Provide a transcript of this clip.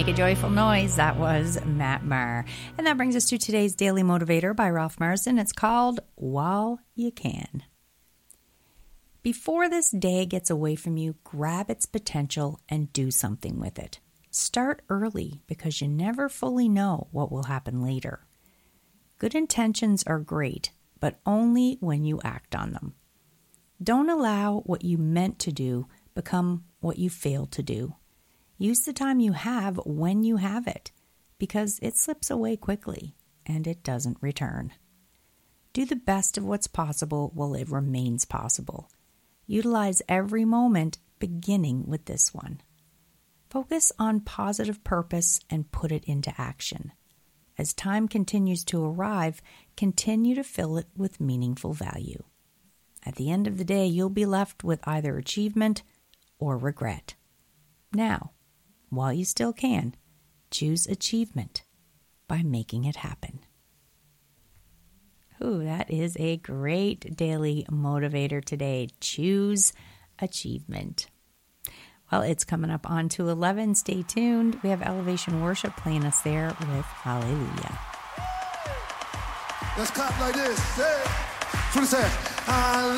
Make a joyful noise. That was Matt Maher. And that brings us to today's Daily Motivator by Ralph Marston. It's called While You Can. Before this day gets away from you, grab its potential and do something with it. Start early because you never fully know what will happen later. Good intentions are great, but only when you act on them. Don't allow what you meant to do become what you failed to do. Use the time you have when you have it, because it slips away quickly and it doesn't return. Do the best of what's possible while it remains possible. Utilize every moment, beginning with this one. Focus on positive purpose and put it into action. As time continues to arrive, continue to fill it with meaningful value. At the end of the day, you'll be left with either achievement or regret. Now, while you still can, choose achievement by making it happen. Ooh, that is a great daily motivator today. Choose achievement. Well, it's coming up on to 11. Stay tuned. We have Elevation Worship playing us there with Hallelujah. Let's clap like this. That's what it says.